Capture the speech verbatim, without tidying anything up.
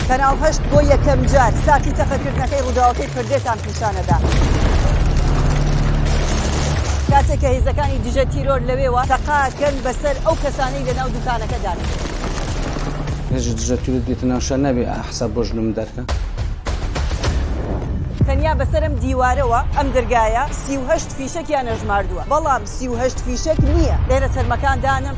کەناڵ هەشت بۆ یەکەم جار ساتی تەقەکردنەکەی ڕووداوەکەی پردێتان پیشانەدا. کاتێک کە هێزەکانی دژە تیرۆر لەوێوە تەقاکەن بەسەر ئەو کەسانەی لە ناو دوکانەکەدان. هێزی دژە تیرۆر دیتە ناوشار نەبێ حساب بۆ ژنم دەرکە. تەنیا بەسەرم دیوارەوە ئەم دەرگایە سی و هەشت فیشەکیان نەژماردووە، بەڵام سی و هەشت فیشەک نییە. لێرە تەرمەکان دانم